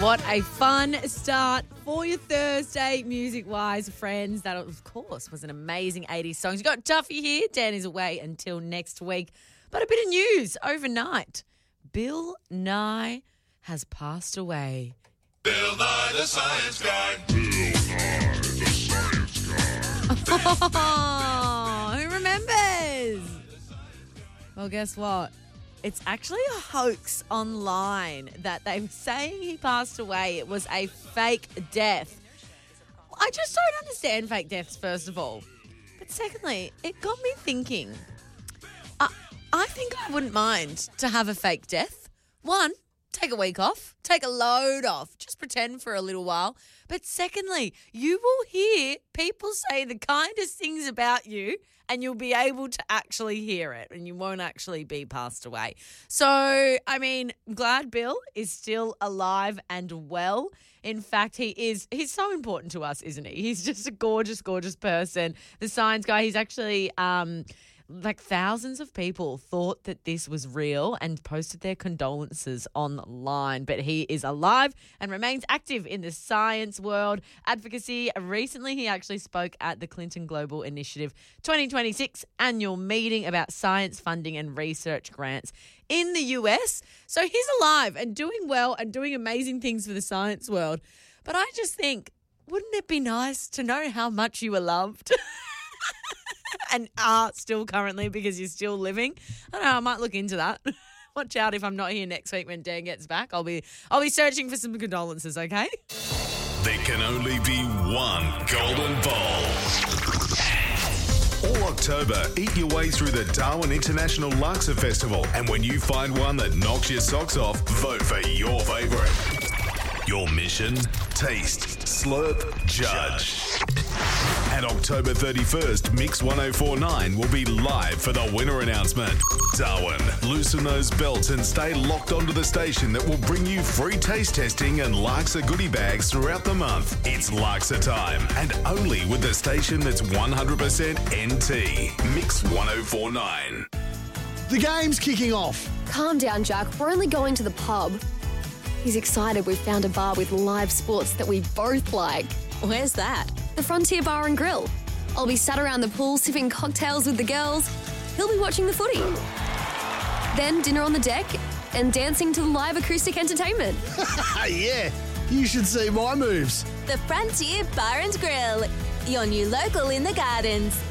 What a fun start for your Thursday, music-wise, friends. That, of course, was an amazing 80s song. You got Duffy here. Dan is away until next week. But a bit of news overnight. Bill Nye has passed away. Bill Nye the Science Guy. Oh, who remembers? Well, guess what? It's actually a hoax online that they were saying he passed away. It was a fake death. I just don't understand fake deaths, first of all. But secondly, it got me thinking. I think I wouldn't mind to have a fake death. One, take a week off, take a load off, just pretend for a little while. But secondly, you will hear people say the kindest things about you and you'll be able to actually hear it and you won't actually be passed away. So, I mean, I'm glad Bill is still alive and well. In fact, he's so important to us, isn't he? He's just a gorgeous, gorgeous person. The science guy, he's actually... thousands of people thought that this was real and posted their condolences online. But he is alive and remains active in the science world advocacy. Recently, he actually spoke at the Clinton Global Initiative 2026 annual meeting about science funding and research grants in the US. So he's alive and doing well and doing amazing things for the science world. But I just think, wouldn't it be nice to know how much you were loved? And are still currently because you're still living. I don't know, I might look into that. Watch out if I'm not here next week when Dan gets back. I'll be searching for some condolences, okay? There can only be one golden ball. All October, eat your way through the Darwin International Laksa Festival. And when you find one that knocks your socks off, vote for your favourite. Your mission? Taste, slurp, judge. And October 31st, Mix 1049 will be live for the winner announcement. Darwin, loosen those belts and stay locked onto the station that will bring you free taste testing and Laksa goodie bags throughout the month. It's Laksa time, and only with the station that's 100% NT. Mix 1049. The game's kicking off. Calm down, Jack. We're only going to the pub. He's excited we've found a bar with live sports that we both like. Where's that? The Frontier Bar and Grill. I'll be sat around the pool sipping cocktails with the girls. He'll be watching the footy. Then dinner on the deck and dancing to live acoustic entertainment. Yeah, you should see my moves. The Frontier Bar and Grill. Your new local in the Gardens.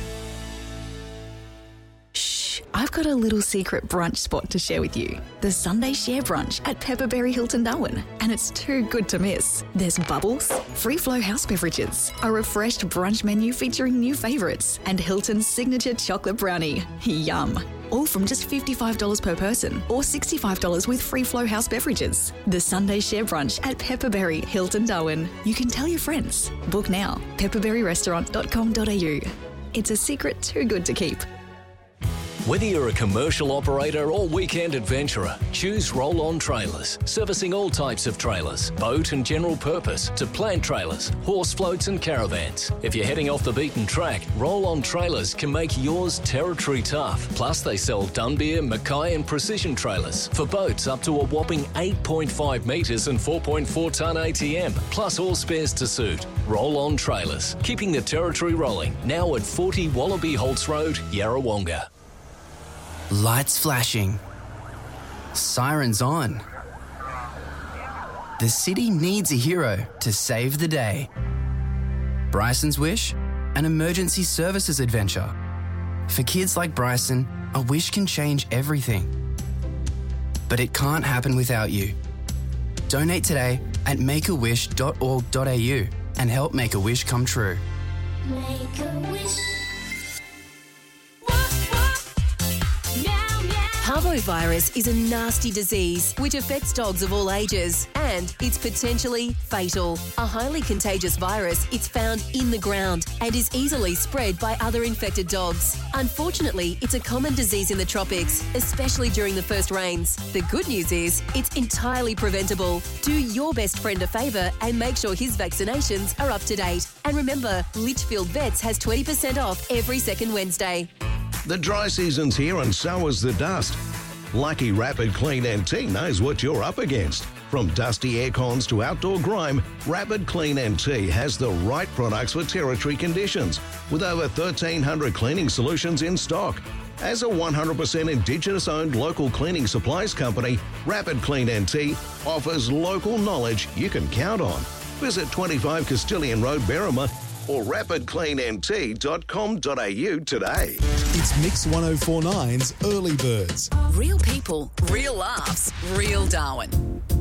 I've got a little secret brunch spot to share with you. The Sunday Share Brunch at Pepperberry Hilton Darwin. And it's too good to miss. There's bubbles, free flow house beverages, a refreshed brunch menu featuring new favourites, and Hilton's signature chocolate brownie. Yum. All from just $55 per person or $65 with free flow house beverages. The Sunday Share Brunch at Pepperberry Hilton Darwin. You can tell your friends. Book now. pepperberryrestaurant.com.au. It's a secret too good to keep. Whether you're a commercial operator or weekend adventurer, choose Roll-On Trailers, servicing all types of trailers, boat and general purpose, to plant trailers, horse floats and caravans. If you're heading off the beaten track, Roll-On Trailers can make yours territory tough. Plus, they sell Dunbeer, Mackay and Precision trailers for boats up to a whopping 8.5 metres and 4.4 tonne ATM, plus all spares to suit. Roll-On Trailers, keeping the territory rolling. Now at 40 Wallaby Holts Road, Yarrawonga. Lights flashing. Sirens on. The city needs a hero to save the day. Bryson's wish? An emergency services adventure. For kids like Bryson, a wish can change everything. But it can't happen without you. Donate today at makeawish.org.au and help make a wish come true. Make a wish. Parvovirus is a nasty disease which affects dogs of all ages, and it's potentially fatal. A highly contagious virus, it's found in the ground and is easily spread by other infected dogs. Unfortunately, it's a common disease in the tropics, especially during the first rains. The good news is it's entirely preventable. Do your best friend a favour and make sure his vaccinations are up to date. And remember, Litchfield Vets has 20% off every second Wednesday. The dry season's here and so is the dust. Lucky Rapid Clean NT knows what you're up against. From dusty aircons to outdoor grime, Rapid Clean NT has the right products for territory conditions, with over 1,300 cleaning solutions in stock. As a 100% Indigenous-owned local cleaning supplies company, Rapid Clean NT offers local knowledge you can count on. Visit 25 Castilian Road, Berrima, or rapidcleannt.com.au today. It's Mix 104.9's Early Birds. Real people, real laughs, real Darwin.